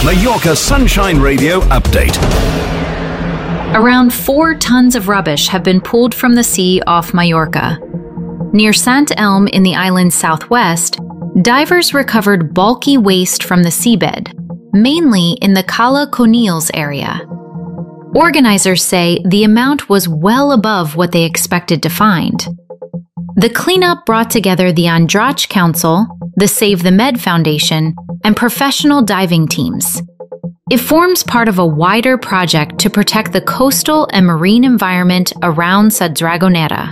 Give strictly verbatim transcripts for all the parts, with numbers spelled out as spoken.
Mallorca Sunshine Radio update. Around four tons of rubbish have been pulled from the sea off Mallorca. Near Sant Elm in the island's southwest, divers recovered bulky waste from the seabed, mainly in the Cala Conills area. Organizers say the amount was well above what they expected to find. The cleanup brought together the Andratx Council, the Save the Med Foundation, and professional diving teams. It forms part of a wider project to protect the coastal and marine environment around Sa Dragonera.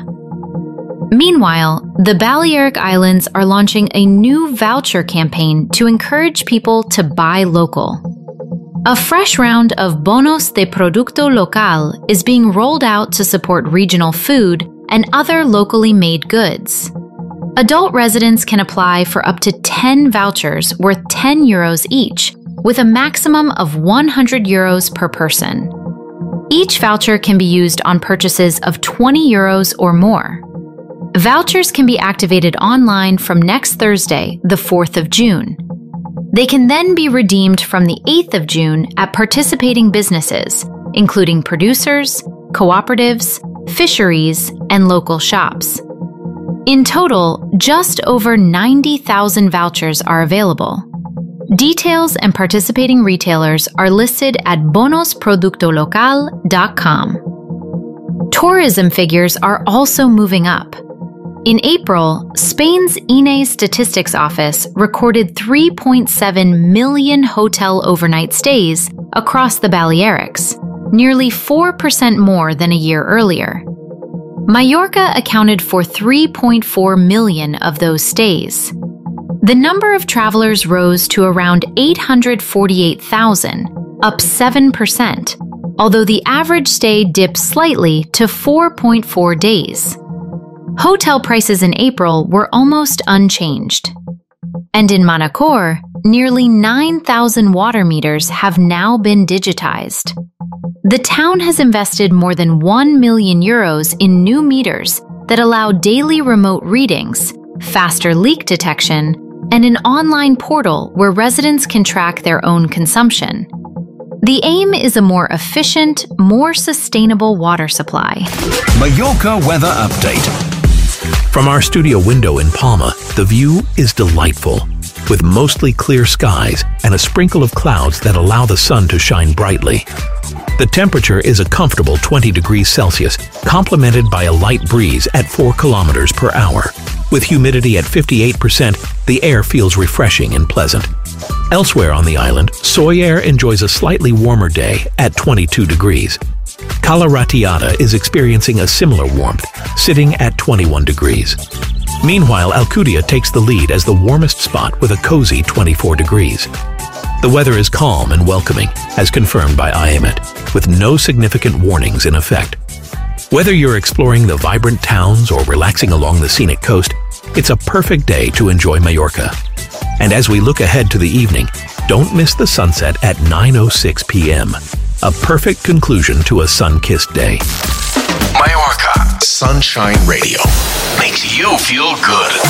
Meanwhile, the Balearic Islands are launching a new voucher campaign to encourage people to buy local. A fresh round of Bonos de Producto Local is being rolled out to support regional food and other locally made goods. Adult residents can apply for up to ten vouchers worth ten euros each, with a maximum of one hundred euros per person. Each voucher can be used on purchases of twenty euros or more. Vouchers can be activated online from next Thursday, the fourth of June. They can then be redeemed from the eighth of June at participating businesses, including producers, cooperatives, fisheries, and local shops. In total, just over ninety thousand vouchers are available. Details and participating retailers are listed at bonos producto local dot com. Tourism figures are also moving up. In April, Spain's I N E Statistics Office recorded three point seven million hotel overnight stays across the Balearics, nearly four percent more than a year earlier. Mallorca accounted for three point four million of those stays. The number of travelers rose to around eight hundred forty-eight thousand, up seven percent, although the average stay dipped slightly to four point four days. Hotel prices in April were almost unchanged. And in Manacor, nearly nine thousand water meters have now been digitized. The town has invested more than one million euros in new meters that allow daily remote readings, faster leak detection, and an online portal where residents can track their own consumption. The aim is a more efficient, more sustainable water supply. Mallorca weather update. From our studio window in Palma, the view is delightful, with mostly clear skies and a sprinkle of clouds that allow the sun to shine brightly. The temperature is a comfortable twenty degrees Celsius, complemented by a light breeze at four kilometers per hour. With humidity at fifty-eight percent, the air feels refreshing and pleasant. Elsewhere on the island, Sóller enjoys a slightly warmer day at twenty-two degrees. Cala Ratllada is experiencing a similar warmth, sitting at twenty-one degrees. Meanwhile, Alcudia takes the lead as the warmest spot with a cozy twenty-four degrees. The weather is calm and welcoming, as confirmed by I E M E T, with no significant warnings in effect. Whether you're exploring the vibrant towns or relaxing along the scenic coast, it's a perfect day to enjoy Mallorca. And as we look ahead to the evening, don't miss the sunset at nine oh six p m A perfect conclusion to a sun-kissed day. Mallorca Sunshine Radio makes you feel good.